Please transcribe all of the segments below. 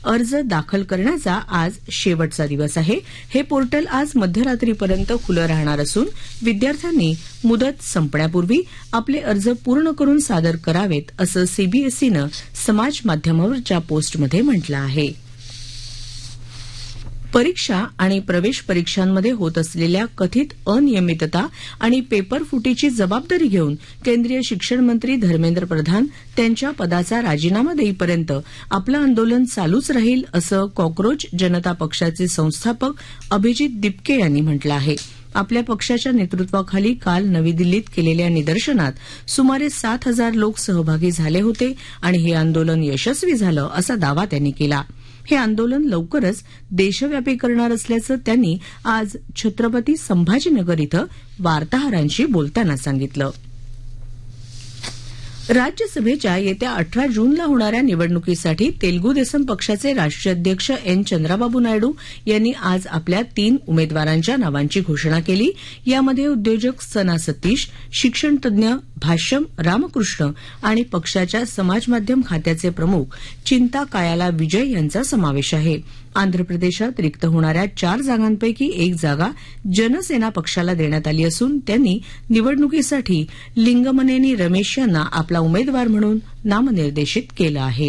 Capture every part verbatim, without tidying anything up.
अर्ज दाखल करण्याचा आज शेवटचा दिवस आहे. हे पोर्टल आज मध्यरात्रीपर्यंत खुलं राहणार असून विद्यार्थ्यांनी मुदत संपण्यापूर्वी आपले अर्ज पूर्ण करून सादर करावेत असं सीबीएसईनं समाज माध्यमावरच्या पोस्टमध्ये म्हटलं आहे. परीक्षा आणि प्रवेश परीक्षांमध्ये होत असलेल्या कथित अनियमितता आणि पेपरफुटीची जबाबदारी घेऊन केंद्रीय शिक्षण मंत्री धर्मेंद्र प्रधान त्यांच्या पदाचा राजीनामा देईपर्यंत आपलं आंदोलन चालूच राहील असं कॉक्रोच जनता पक्षाचे संस्थापक अभिजित दिपके यांनी म्हटलं आहे. आपल्या पक्षाच्या नेतृत्वाखाली काल नवी दिल्लीत केलेल्या निदर्शनात सुमारे सात हजार लोक सहभागी झाले होते आणि हे आंदोलन यशस्वी झालं असा दावा त्यांनी केला. हे आंदोलन लवकरच देशव्यापी करणार असल्याचं त्यांनी आज छत्रपती संभाजीनगर इथं वार्ताहरांशी बोलताना सांगितलं. राज्यसभेच्या येत्या अठरा जूनला होणाऱ्या निवडणुकीसाठी तेलगू देसम पक्षाचे राष्ट्रीय अध्यक्ष एन चंद्राबाबू नायडू यांनी आज आपल्या तीन उमेदवारांच्या नावांची घोषणा केली. यामध्ये उद्योजक सना सतीश, शिक्षणतज्ञ भाष्यम रामकृष्ण आणि पक्षाच्या समाजमाध्यम खात्याचे प्रमुख चिंता कायाला विजय यांचा समावेश आहे. आंध्र प्रदेशात रिक्त होणाऱ्या चार जागांपैकी एक जागा जनसेना पक्षाला देण्यात आली असून त्यांनी निवडणुकीसाठी लिंगमनेनी रमेश यांना आपला उमेदवार म्हणून नामनिर्देशित केलं आहे.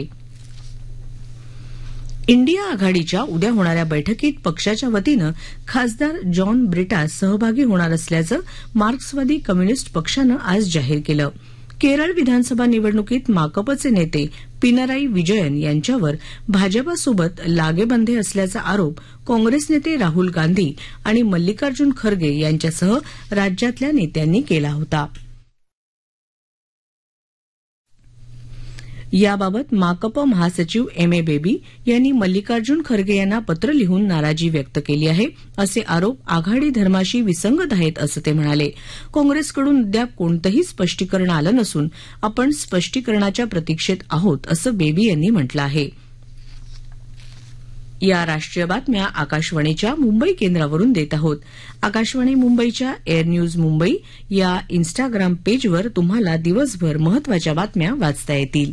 इंडिया आघाडीच्या उद्या होणाऱ्या बैठकीत पक्षाच्या वतीनं खासदार जॉन ब्रिटा सहभागी होणार असल्याचं मार्क्सवादी कम्युनिस्ट पक्षानं आज जाहीर केलं. केरळ विधानसभा निवडणुकीत माकपचे नेते पिनराई विजयन यांच्यावर भाजपासोबत लागेबांधे असल्याचा आरोप काँग्रेस नेते राहुल गांधी आणि मल्लिकार्जुन खरगे यांच्यासह राज्यातल्या नेत्यांनी केला होता. याबाबत माकप महासचिव एम ए बेबी यांनी मल्लिकार्जुन खरगे यांना पत्र लिहून नाराजी व्यक्त केली आहे. असे आरोप आघाडी धर्माशी विसंगत आहेत असं ते म्हणाले. काँग्रेसकडून अद्याप कोणतंही स्पष्टीकरण आलं नसून आपण स्पष्टीकरणाच्या प्रतीक्षेत आहोत असं बेबी यांनी म्हटलं आहे. या राष्ट्रीय बातम्या आकाशवाणीच्या मुंबई केंद्रावरून देत आहोत. आकाशवाणी मुंबईच्या एअर न्यूज मुंबई या इन्स्टाग्राम पेजवर तुम्हाला दिवसभर महत्वाच्या बातम्या वाचता येतील.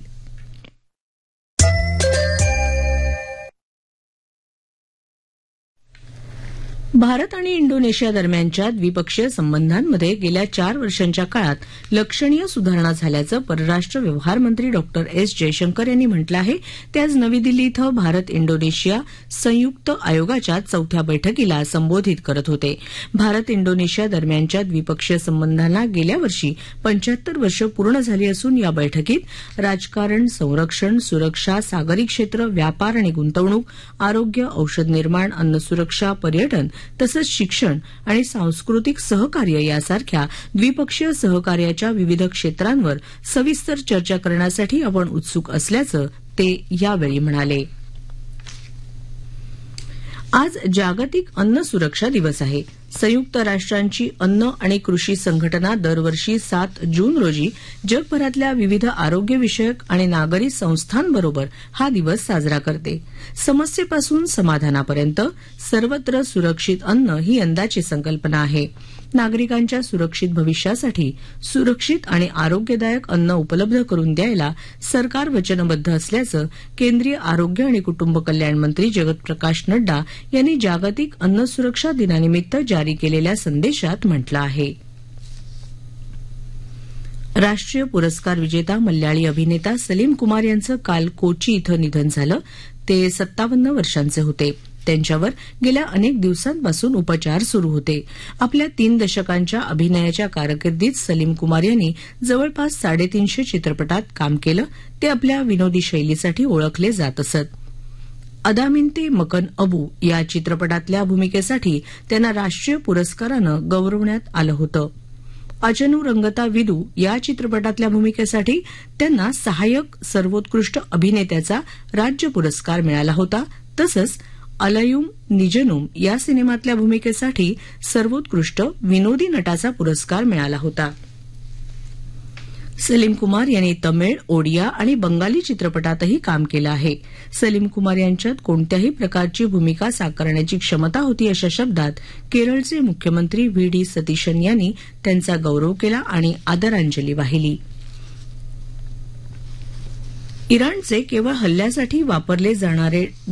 भारत आणि इंडोनेशिया दरम्यानच्या द्विपक्षीय संबंधांमध्ये गेल्या चार वर्षांच्या काळात लक्षणीय सुधारणा झाल्याचं परराष्ट्र व्यवहार मंत्री डॉक्टर एस जयशंकर यांनी म्हटलं आहे. ते आज नवी दिल्ली इथं भारत इंडोनेशिया संयुक्त आयोगाच्या चौथ्या बैठकीला संबोधित करत होते. भारत इंडोनेशिया दरम्यानच्या द्विपक्षीय संबंधांना गेल्या वर्षी पंच्याहत्तर वर्ष पूर्ण झाली असून या बैठकीत राजकारण, संरक्षण, सुरक्षा, सागरी क्षेत्र, व्यापार आणि गुंतवणूक, आरोग्य, औषध निर्माण, अन्नसुरक्षा, पर्यटन तसंच शिक्षण आणि सांस्कृतिक सहकार्य यासारख्या द्विपक्षीय सहकार्याच्या विविध क्षेत्रांवर सविस्तर चर्चा करण्यासाठी आपण उत्सुक असल्याचं ते यावेळी म्हणाले. आज जागतिक अन्न सुरक्षा दिवस आहे. संयुक्त राष्ट्रांची अन्न आणि कृषी संघटना दरवर्षी सात जून रोजी जगभरातल्या विविध आरोग्यविषयक आणि नागरी संस्थांबरोबर हा दिवस साजरा करते. समस्येपासून समाधानापर्यंत सर्वत्र सुरक्षित अन्न ही यंदाची संकल्पना आहे. नागरिकांच्या सुरक्षित भविष्यासाठी सुरक्षित आणि आरोग्यदायक अन्न उपलब्ध करून द्यायला सरकार वचनबद्ध असल्याचं केंद्रीय आरोग्य आणि कुटुंब कल्याण मंत्री जगत प्रकाश नड्डा यांनी जागतिक अन्न सुरक्षा दिनानिमित्त जारी केलेल्या संदेशात म्हटलं आहे. राष्ट्रीय पुरस्कार विजेता मल्याळी अभिनेता सलीम कुमार यांचं काल कोची इथं निधन झालं. ते सत्तावन्न वर्षांचे होते. त्यांच्यावर गेल्या अनेक दिवसांपासून उपचार सुरू होते. आपल्या तीन दशकांच्या अभिनयाच्या कारकिर्दीत सलीम कुमार यांनी जवळपास साडेतीनशे चित्रपटात काम केलं. ते आपल्या विनोदी शैलीसाठी ओळखले जात असत. अदामिन्ते मकन अबू या चित्रपटातल्या भूमिकेसाठी त्यांना राष्ट्रीय पुरस्कारानं गौरवण्यात आलं होतं. अचनू रंगता विदू या चित्रपटातल्या भूमिकेसाठी त्यांना सहाय्यक सर्वोत्कृष्ट अभिनेत्याचा राज्य पुरस्कार मिळाला होता. तसंच अलयुम निजनुम या सिनेमातल्या भूमिकेसाठी सर्वोत्कृष्ट विनोदी नटाचा पुरस्कार मिळाला होता. सलीम कुमार यांनी तमिळ, ओडिया आणि बंगाली चित्रपटातही काम केलं आहे. सलीम कुमार यांच्यात कोणत्याही प्रकारची भूमिका साकारण्याची क्षमता होती अशा शब्दात केरळचे मुख्यमंत्री व्ही डी सतीशन यांनी त्यांचा गौरव केला आणि आदरांजली वाहिली. इराणचे केवळ हल्ल्यासाठी वापरले जाणारे